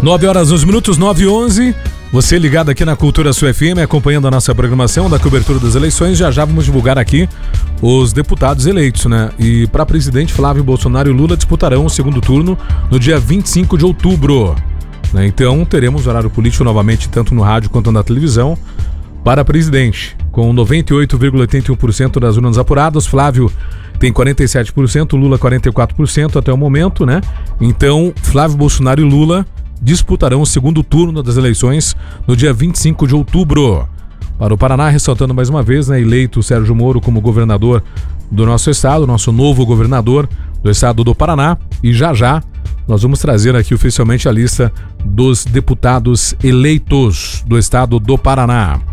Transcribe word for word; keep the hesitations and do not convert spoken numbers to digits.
nove horas, onze minutos, nove e onze. Você ligado aqui na Cultura Sul F M, acompanhando a nossa programação da cobertura das eleições. Já já vamos divulgar aqui os deputados eleitos, né? E para presidente, Flávio Bolsonaro e Lula disputarão o segundo turno no dia vinte e cinco de outubro. Né? Então teremos horário político novamente, tanto no rádio quanto na televisão, para presidente. Com noventa e oito vírgula oitenta e um por cento das urnas apuradas, Flávio tem quarenta e sete por cento, Lula quarenta e quatro por cento até o momento, né? Então, Flávio Bolsonaro e Lula disputarão o segundo turno das eleições no dia vinte e cinco de outubro. Para o Paraná, ressaltando mais uma vez, né, eleito Sérgio Moro como governador do nosso estado, nosso novo governador do estado do Paraná. E já já nós vamos trazer aqui oficialmente a lista dos deputados eleitos do estado do Paraná.